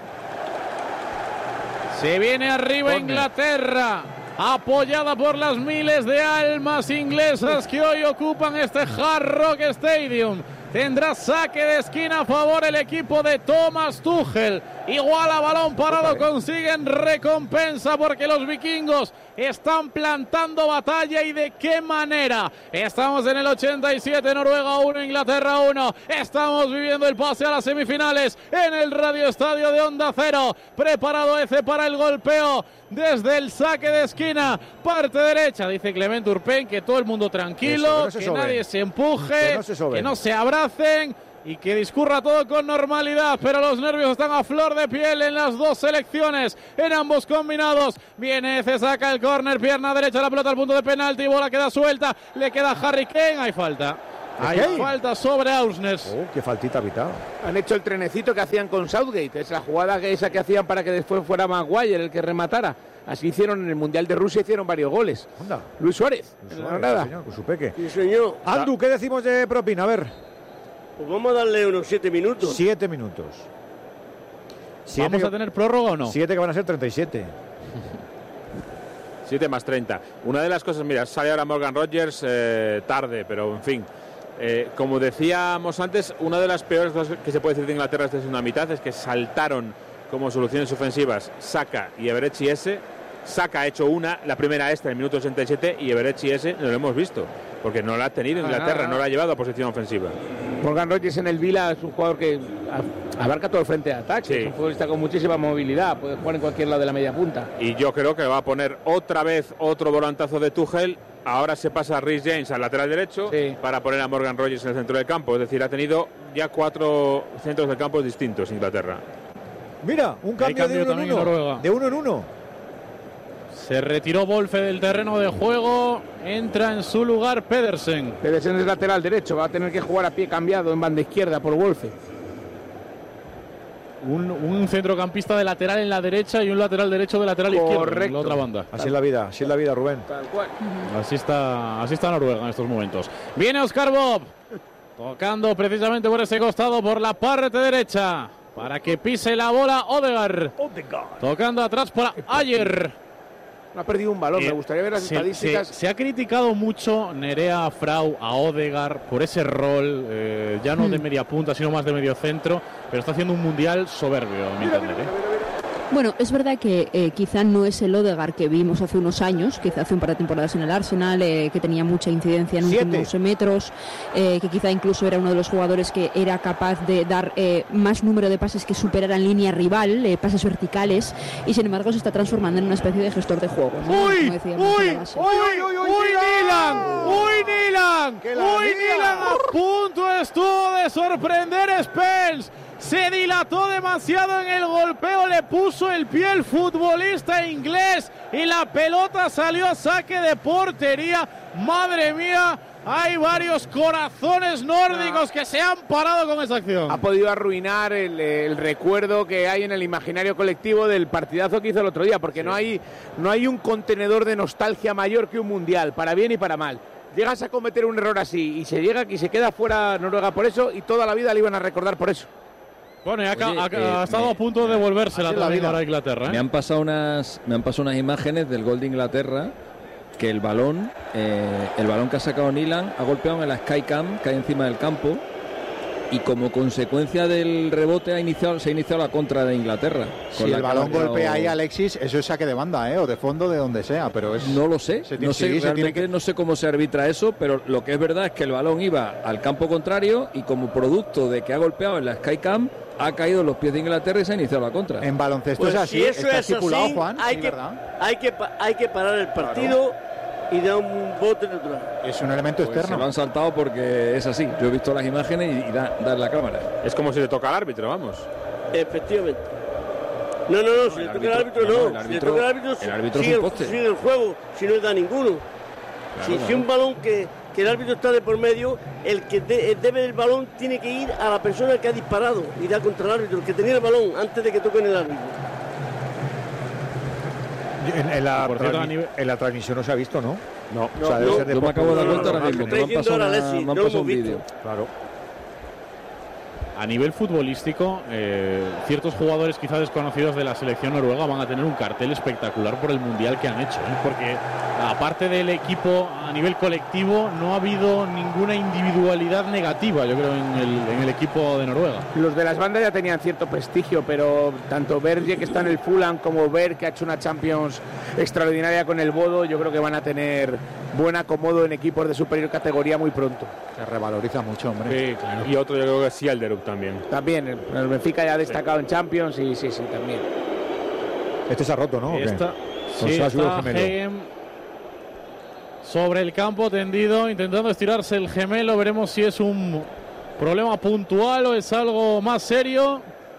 E: Se viene arriba Inglaterra, apoyada por las miles de almas inglesas que hoy ocupan este Hard Rock Stadium. Tendrá saque de esquina a favor el equipo de Thomas Tuchel. Igual a balón parado consiguen recompensa porque los vikingos están plantando batalla, y de qué manera. Estamos en el 87, Noruega 1, Inglaterra 1. Estamos viviendo el pase a las semifinales en el Radio Estadio de Onda Cero. Preparado Eze para el golpeo desde el saque de esquina, parte derecha. Dice Clement Turpin que todo el mundo tranquilo, que nadie se empuje, que no se abracen y que discurra todo con normalidad, pero los nervios están a flor de piel en las dos selecciones, en ambos combinados. Viene Eze, saca el córner, pierna derecha, la pelota al punto de penalti, bola queda suelta, le queda Harry Kane, hay falta. Hay falta sobre Ausnes.
B: Qué faltita vital.
A: Han hecho el trenecito que hacían con Southgate, es la jugada esa que hacían para que después fuera Maguire el que rematara. Así hicieron en el Mundial de Rusia, hicieron varios goles.
B: Anda.
A: Luis Suárez,
B: Sí,
A: señor,
B: con su peque.
D: Sí, señor.
B: Andu, ¿qué decimos de propina? A ver.
D: Pues vamos a darle unos 7 minutos.
B: 7 minutos.
E: ¿Vamos a tener prórroga o no?
B: 7 que van a ser 37.
C: 7 más 30. Una de las cosas, mira, sale ahora Morgan Rogers tarde, pero en fin. Como decíamos antes, una de las peores cosas que se puede decir de Inglaterra esta segunda mitad es que saltaron como soluciones ofensivas Saka y Eberechi Eze. Saka ha hecho una, la primera esta en el minuto 87, y Eberechi Eze no lo hemos visto, porque no la ha tenido Inglaterra, no la ha llevado a posición ofensiva.
A: Morgan Rogers en el Vila es un jugador que abarca todo el frente de ataque, sí. Es un futbolista con muchísima movilidad, puede jugar en cualquier lado de la media punta.
C: Y yo creo que va a poner otra vez otro volantazo de Tuchel. Ahora se pasa a Reece James al lateral derecho para poner a Morgan Rogers en el centro del campo. Es decir, ha tenido ya 4 centros de campo distintos Inglaterra.
B: Mira, un cambio de 1 en 1. De 1 en 1.
E: Se retiró Wolfe del terreno de juego, entra en su lugar Pedersen.
A: Pedersen es lateral derecho, va a tener que jugar a pie cambiado en banda izquierda por Wolfe.
E: Un centrocampista de lateral en la derecha y un lateral derecho de lateral izquierdo en la otra banda.
B: Así es la vida, Rubén.
E: Tal cual. Así está Noruega en estos momentos. Viene Oscar Bob, tocando precisamente por ese costado, por la parte derecha, para que pise la bola Odegaard. Tocando atrás para Ayer.
A: No ha perdido un balón, me gustaría ver las estadísticas.
E: Se ha criticado mucho Nerea, Frau, a Odegaard por ese rol, ya no de media punta, sino más de medio centro, pero está haciendo un mundial soberbio, a mi entender.
H: Bueno, es verdad que quizá no es el Odegaard que vimos hace unos años, quizá hace un par de temporadas en el Arsenal, que tenía mucha incidencia en últimos metros, que quizá incluso era uno de los jugadores que era capaz de dar más número de pases que superaran línea rival, pases verticales, y sin embargo se está transformando en una especie de gestor de juego, ¿no?
E: ¡Uy! ¡Nilan! A punto estuvo de sorprender Spence. Se dilató demasiado en el golpeo, le puso el pie el futbolista inglés y la pelota salió a saque de portería. Madre mía, hay varios corazones nórdicos que se han parado con esa acción.
A: Ha podido arruinar el recuerdo que hay en el imaginario colectivo del partidazo que hizo el otro día, porque no hay un contenedor de nostalgia mayor que un mundial, para bien y para mal. Llegas a cometer un error así y se queda fuera Noruega por eso, y toda la vida le iban a recordar por eso.
E: Bueno, ha estado a punto de devolvérsela también a Inglaterra.
I: Me han pasado unas imágenes del gol de Inglaterra, que el balón que ha sacado Nilan ha golpeado en la Skycam que hay encima del campo, y como consecuencia del rebote se ha iniciado la contra de Inglaterra.
F: Si el balón golpea ahí a Alexis, eso es saque de banda, o de fondo, de donde sea, pero es...
I: No lo sé, no sé cómo se arbitra eso, pero lo que es verdad es que el balón iba al campo contrario y como producto de que ha golpeado en la Skycam ha caído en los pies de Inglaterra y se ha iniciado la contra.
F: En baloncesto
D: pues
F: es así,
D: si eso
F: está
D: es
F: estipulado,
D: así,
F: Juan.
D: Hay que parar el partido. Claro. Y da un bote natural.
F: Es un elemento externo.
I: Se lo han saltado porque es así. Yo he visto las imágenes y da en la cámara.
C: Es como si le toca al árbitro, vamos.
D: Efectivamente. No, si le toca al árbitro no. Si le toca al árbitro sigue el juego, si no le da ninguno. Claro, si un balón que el árbitro está de por medio, el que debe del balón tiene que ir a la persona que ha disparado y da contra el árbitro, el que tenía el balón antes de que toquen el árbitro.
B: En la transmisión no se ha visto, ¿no?
I: No. O sea, yo me acabo de dar cuenta ahora mismo. Me han pasado un vídeo.
B: Claro.
E: A nivel futbolístico, ciertos jugadores quizá desconocidos de la selección noruega van a tener un cartel espectacular por el mundial que han hecho, porque aparte del equipo a nivel colectivo, no ha habido ninguna individualidad negativa, yo creo, en el equipo de Noruega.
A: Los de las bandas ya tenían cierto prestigio, pero tanto Berge, que está en el Fulham, como Berg, que ha hecho una Champions extraordinaria con el Bodo, yo creo que van a tener buen acomodo en equipos de superior categoría muy pronto.
F: Se revaloriza mucho, hombre.
C: Sí, claro. Y otro yo creo que sí, el Derup también.
A: También, el Benfica ya ha destacado en Champions y sí, también.
B: Este se ha roto, ¿no?
E: Sí, está Hegem sobre el campo tendido, intentando estirarse el gemelo. Veremos si es un problema puntual o es algo más serio.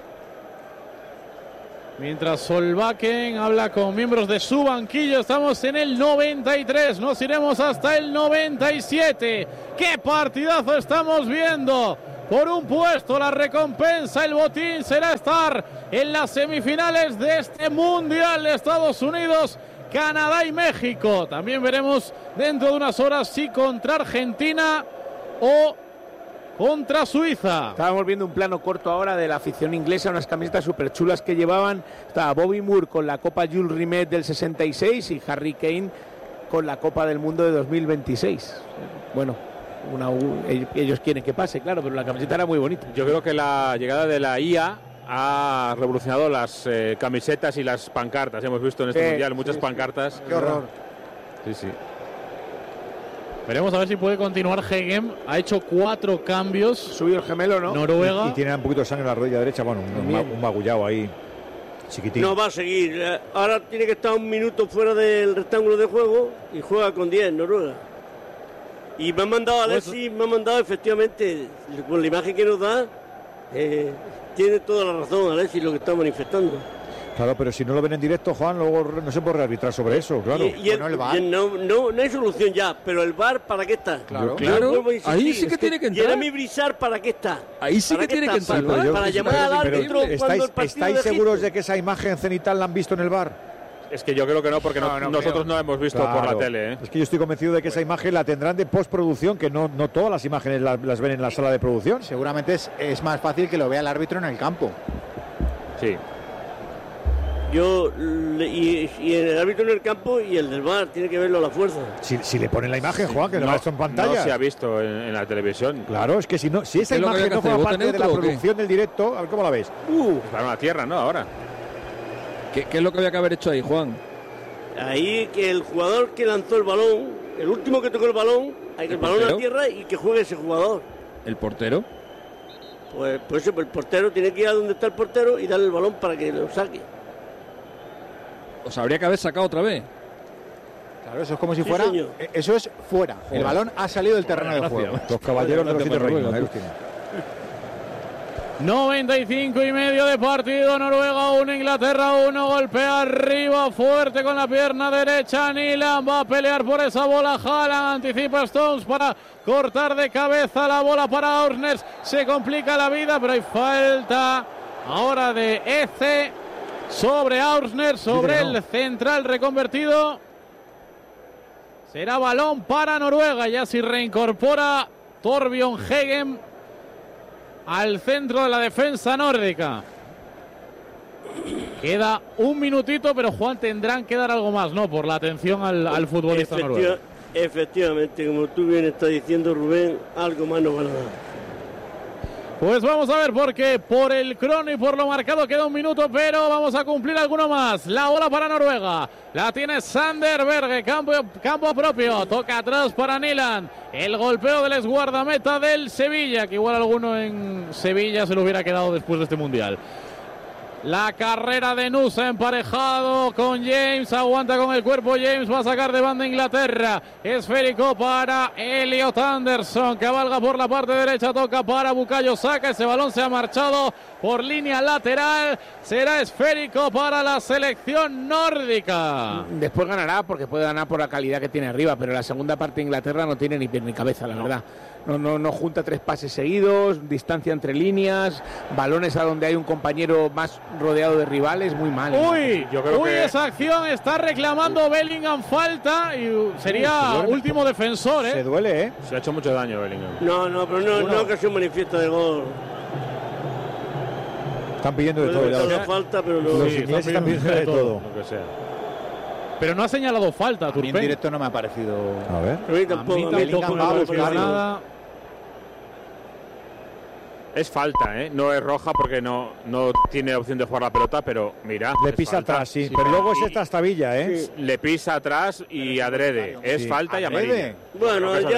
E: Mientras Solbakken habla con miembros de su banquillo. Estamos en el 93, nos iremos hasta el 97. ¡Qué partidazo estamos viendo! Por un puesto, la recompensa, el botín será estar en las semifinales de este Mundial de Estados Unidos, Canadá y México. También veremos dentro de unas horas si contra Argentina o contra Suiza.
A: Estábamos viendo un plano corto ahora de la afición inglesa, unas camisetas súper chulas que llevaban. Estaba Bobby Moore con la Copa Jules Rimet del 66 y Harry Kane con la Copa del Mundo de 2026. Bueno, ellos quieren que pase, claro, pero la camiseta era muy bonita.
C: Yo creo que la llegada de la IA ha revolucionado las camisetas y las pancartas. Hemos visto en este mundial muchas pancartas.
B: Qué horror.
C: Sí.
E: Veremos a ver si puede continuar Hegem. Ha hecho 4 cambios.
A: Subió el gemelo, ¿no?
E: Noruega.
B: Y tiene un poquito de sangre en la rodilla derecha. Bueno, un magullado ahí. Chiquitín.
D: No va a seguir. Ahora tiene que estar un minuto fuera del rectángulo de juego y juega con 10 Noruega. Y me han mandado Alexis, me ha mandado efectivamente, con la imagen que nos da, tiene toda la razón Alexis lo que está manifestando.
B: Claro, pero si no lo ven en directo, Juan, luego no se puede rearbitrar sobre eso, claro.
D: El VAR. No hay solución ya, pero el VAR, ¿para qué está?
I: Claro. Ahí sí que tiene que entrar.
D: Jeremy Brisar, ¿para qué está?
I: Ahí sí que tiene que entrar.
D: Para llamar al árbitro cuando el partido
B: ¿Estáis seguros de que esa imagen cenital la han visto en el VAR?
C: Es que yo creo que no, porque nosotros no la hemos visto por la tele.
B: Es que yo estoy convencido de que esa imagen la tendrán de postproducción, que no todas las imágenes las ven en la sala de producción.
F: Seguramente es más fácil que lo vea el árbitro en el campo.
C: Sí.
D: Y el árbitro en el campo y el del VAR tiene que verlo a la fuerza.
B: Si le ponen la imagen, Juan, que no está en pantalla.
C: No se ha visto en la televisión.
B: Claro, es que si esa imagen no forma parte de la producción del directo, a ver cómo la ves.
C: Para una tierra, ¿no? Ahora.
I: ¿Qué es lo que había que haber hecho ahí, Juan?
D: Ahí que el jugador que lanzó el balón, el último que tocó el balón, hay que el balón a tierra y que juegue ese jugador.
I: ¿El portero?
D: Pues el portero tiene que ir a donde está el portero y darle el balón para que lo saque.
I: O sea, habría que haber sacado otra vez.
F: Claro, eso es como si fuera. Eso es fuera. El balón ha salido del terreno de juego.
B: Los caballeros de los 7 reinos.
E: 95,5 de partido. Noruega 1, Inglaterra 1. Golpea arriba fuerte con la pierna derecha. Nilan va a pelear por esa bola. Haaland anticipa Stones para cortar de cabeza la bola para Aursnes. Se complica la vida, pero hay falta ahora de Eze sobre Aursnes, sobre el central reconvertido. Será balón para Noruega. Ya si reincorpora Torbjørn Hegem al centro de la defensa nórdica. Queda un minutito, pero Juan, tendrán que dar algo más, ¿no? Por la atención al futbolista noruego.
D: Efectivamente, como tú bien estás diciendo, Rubén, algo más nos van a dar.
E: Pues vamos a ver, porque por el crono y por lo marcado queda un minuto, pero vamos a cumplir alguno más. La bola para Noruega, la tiene Sander Berge, campo propio, toca atrás para Nilan. El golpeo del exguardameta del Sevilla, que igual alguno en Sevilla se lo hubiera quedado después de este Mundial. La carrera de Nusa emparejado con James, aguanta con el cuerpo James, va a sacar de banda Inglaterra, esférico para Elliot Anderson, cabalga por la parte derecha, toca para Bukayo Saka, ese balón se ha marchado por línea lateral, será esférico para la selección nórdica.
A: Después ganará porque puede ganar por la calidad que tiene arriba, pero la segunda parte de Inglaterra no tiene ni pie ni cabeza, la verdad. No junta 3 pases seguidos, distancia entre líneas, balones a donde hay un compañero más rodeado de rivales, muy mal.
E: Yo creo que esa acción está reclamando Bellingham falta y sería último defensor, ¿eh?
B: Se duele, ¿eh?
C: Se ha hecho mucho daño Bellingham.
D: No, pero no ocasión manifiesta de gol.
B: Están pidiendo de todo.
D: Falta, pero no.
B: Los ingleses están pidiendo de todo.
C: Lo que sea.
E: pero no ha señalado falta.
F: A mí en directo no me ha parecido.
B: A ver.
E: A mí tampoco me ha parecido nada.
C: Es falta, ¿eh? No es roja porque no tiene opción de jugar la pelota, pero mira.
B: Le pisa atrás, sí. Pero luego es esta trastabilla, ¿eh?
C: Sí. Le pisa atrás y adrede. Es falta y amarilla.
D: Bueno, ya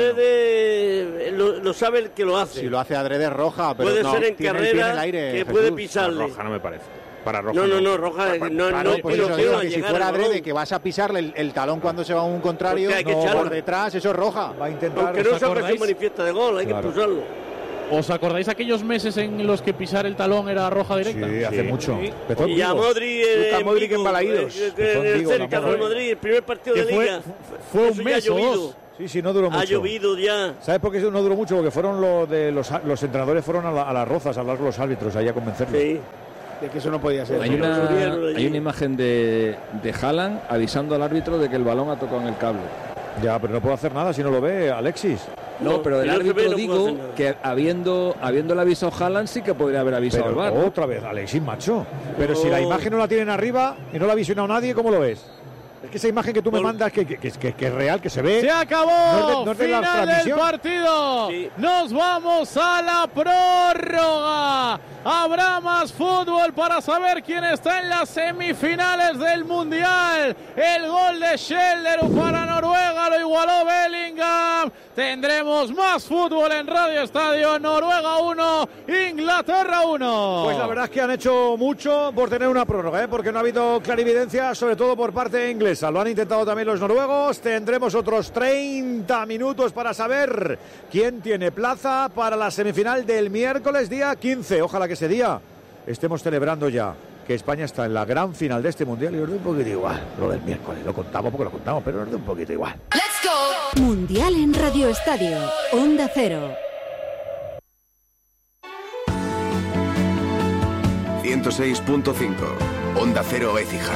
D: adrede lo sabe el que lo hace.
F: Si lo hace adrede es roja, pero
D: puede
F: no,
D: ser en
F: tiene
D: carrera
F: el aire,
D: que
F: Jesús.
D: puede pisarle.
C: Roja no me parece. Para roja.
D: No, roja.
F: Pues eso digo, que si fuera adrede, que vas a pisarle el talón cuando se va a un contrario, por detrás, eso es roja.
B: Va a intentar.
D: Aunque no se ocasión manifiesta de gol, hay que expulsarlo.
E: ¿Os acordáis aquellos meses en los que pisar el talón era roja directa?
B: Sí, hace mucho.
D: Y a Modric
A: en Balaídos.
D: El Celta Real Madrid, el primer partido de Liga.
E: Fue un mes o dos.
B: Sí, no duró mucho.
D: Ha llovido ya.
B: ¿Sabes por qué no duró mucho? Porque fueron los entrenadores fueron a las Rozas a hablar con los árbitros, ahí a convencerlos.
D: Sí.
A: De que eso no podía ser.
I: Hay una imagen de Haaland avisando al árbitro de que el balón ha tocado en el cable.
B: Ya, pero no puedo hacer nada si no lo ve Alexis.
I: No, pero el árbitro digo que habiéndole avisado Haaland sí que podría haber avisado al VAR.
B: Otra vez, Alexis, macho. Pero si la imagen no la tienen arriba y no la ha visionado nadie, ¿cómo lo ves? Es que esa imagen que tú me mandas que es real, que se ve.
E: ¡Se acabó!
B: No es de
E: ¡Final del partido! Sí. ¡Nos vamos a la prórroga! Habrá más fútbol para saber quién está en las semifinales del Mundial. El gol de Schelderup para Noruega lo igualó Bellingham. Tendremos más fútbol en Radio Estadio. Noruega 1, Inglaterra 1.
B: Pues la verdad es que han hecho mucho por tener una prórroga, porque no ha habido clarividencia, sobre todo por parte inglesa. Lo han intentado también los noruegos. Tendremos otros 30 minutos para saber quién tiene plaza para la semifinal del miércoles día 15. Ojalá que ese día estemos celebrando ya que España está en la gran final de este mundial y nos da un poquito igual. Lo del miércoles lo contamos porque lo contamos, pero nos da un poquito igual.
U: ¡Let's go! Mundial en Radio Estadio, Onda Cero.
T: 106.5, Onda Cero Écija.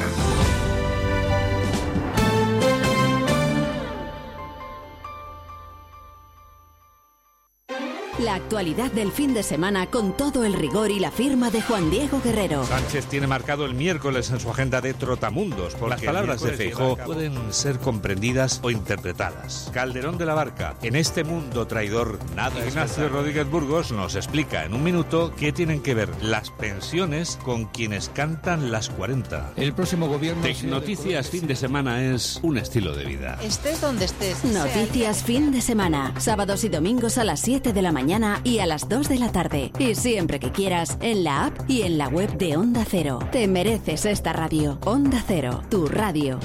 U: La actualidad del fin de semana con todo el rigor y la firma de Juan Diego Guerrero.
V: Sánchez tiene marcado el miércoles en su agenda de trotamundos, porque las palabras de Feijóo pueden ser comprendidas o interpretadas. Calderón de la Barca, en este mundo traidor nada. Ignacio Rodríguez Burgos nos explica en un minuto qué tienen que ver las pensiones con quienes cantan las 40.
W: El próximo gobierno... Noticias fin de semana es un estilo de vida.
U: Estés donde estés. Noticias fin de semana, sábados y domingos a las 7 de la mañana y a las 2 de la tarde. Y siempre que quieras, en la app y en la web de Onda Cero. Te mereces esta radio. Onda Cero, tu radio.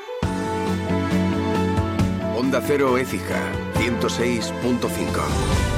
T: Onda Cero Écija, 106.5.